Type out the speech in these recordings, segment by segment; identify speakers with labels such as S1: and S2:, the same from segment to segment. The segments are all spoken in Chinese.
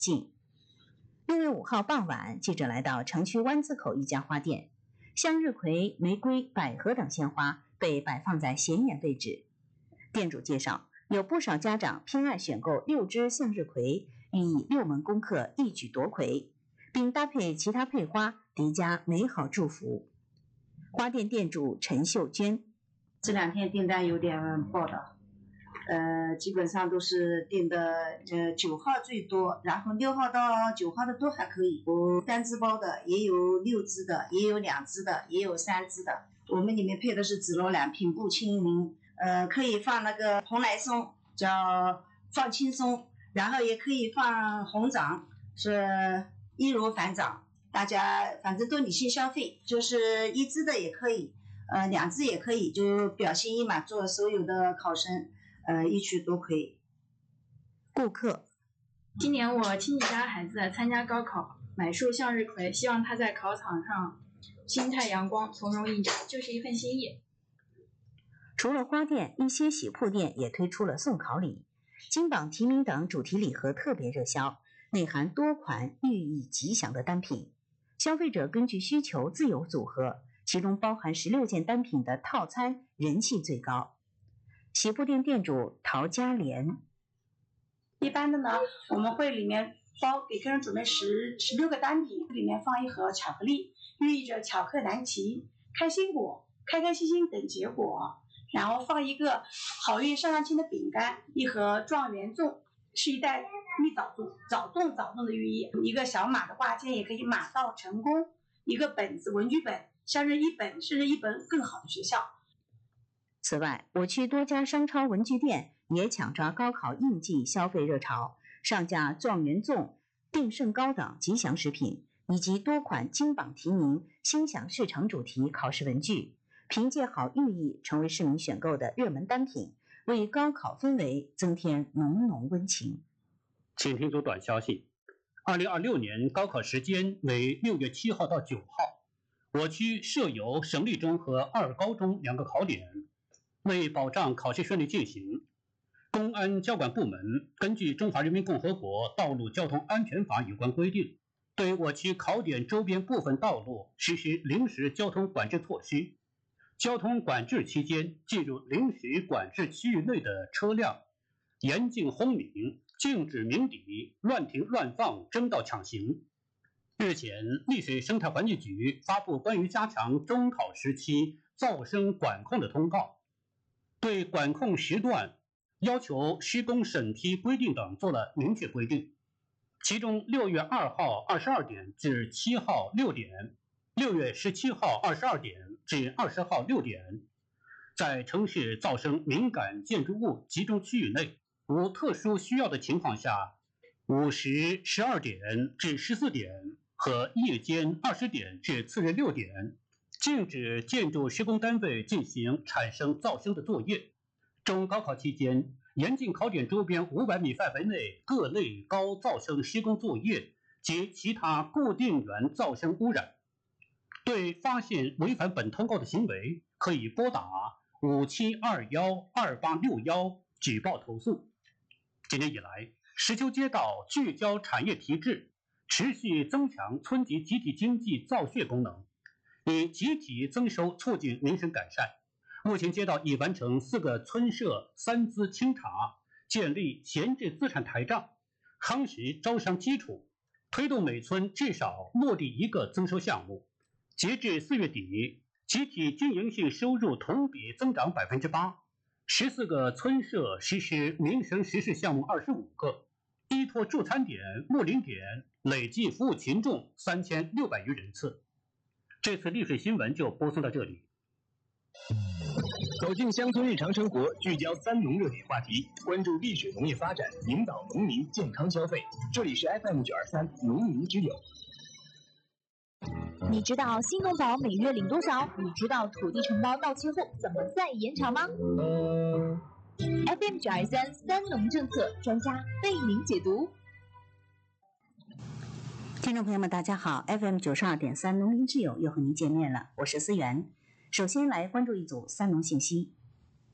S1: 禁。6月5号傍晚，记者来到城区湾子口一家花店，向日葵、玫瑰、百合等鲜花被摆放在显眼位置。店主介绍，有不少家长偏爱选购6支向日葵，寓意6门功课一举夺魁，并搭配其他配花叠加美好祝福。花店店主陈秀娟：
S2: 这2天订单有点爆的，基本上都是订的9号最多，然后6号到9号的都还可以，有3支包的，也有6支的，也有2支的，也有3支的。我们里面配的是紫罗兰、品布、青柠，可以放那个蓬莱松，叫放轻松，然后也可以放红掌，是易如反掌。大家反正都理性消费，就是1支的也可以，2支也可以，就表心意嘛，做所有的考生一举夺魁。
S1: 顾客：
S3: 今年我亲戚家孩子参加高考，买束向日葵，希望他在考场上心态阳光，从容应战，就是一份心意。
S1: 除了花店，一些洗铺店也推出了送考礼、金榜题名等主题礼盒特别热销，内含多款寓意吉祥的单品。消费者根据需求自由组合，其中包含16件单品的套餐人气最高。洗铺店店主陶佳莲：
S4: 一般的呢，我们会里面给客人准备16个单品，里面放一盒巧克力，寓意着巧克难题、开心果、开开心心等结果，然后放一个好运上青的饼干，一盒状元粽，是一袋蜜枣粽，枣粽的寓意，一个小马的挂件也可以马到成功，一个本子文具本，生日1本，生日1本更好的学校。
S1: 此外，我区多家商超文具店也抢抓高考应季消费热潮，上架状元粽、定胜糕等吉祥食品，以及多款金榜题名、心想事成主题考试文具，凭借好寓意成为市民选购的热门单品，为高考氛围增添浓浓温情。
S5: 请听组短消息：2026年高考时间为6月7号到9号，我区设有省立中和2高中2个考点。为保障考试顺利进行，公安交管部门根据《中华人民共和国道路交通安全法》有关规定，对我区考点周边部分道路实施临时交通管制措施。交通管制期间，进入临时管制区域内的车辆，严禁轰鸣、禁止鸣笛、乱停乱放、争道抢行。日前，丽水生态环境局发布关于加强中考时期噪声管控的通告，对管控时段、要求施工审批规定等做了明确规定。其中6月2号22点至7号6点，6月17号22点至20号6点，在城市噪声敏感建筑物集中区域内，无特殊需要的情况下，5时12点至14点和夜间20点至次日6点，禁止建筑施工单位进行产生噪声的作业。中高考期间，严禁考点周边500米范围内各类高噪声施工作业及其他固定源噪声污染。对发现违反本通告的行为，可以拨打57212861举报投诉。今年以来，石丘街道聚焦产业提质，持续增强村级集体经济造血功能，以集体增收促进民生改善。目前街道已完成4个村社3资清查，建立闲置资产台账，夯实招商基础，推动每村至少落地1个增收项目。截至4月底，集体经营性收入同比增长 8%，14个村社实施民生实事项目25个，依托助餐点、睦邻点累计服务群众3600余人次。这次丽水新闻就播送到这里。
S6: 走进乡村日常生活，聚焦3农热点话题，关注丽水农业发展，引导农民健康消费。这里是 FM93农民之友。
S7: 你知道新农保每月领多少？你知道土地承包到期后怎么再延长吗？FM923三农政策专家为您解读。
S1: 听众朋友们，大家好 ，FM92.3农民之友又和您见面了，我是思源。首先来关注一组3农信息。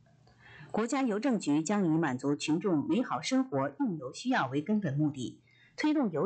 S1: 国家邮政局将以满足群众美好生活用邮需要为根本目的， 推动邮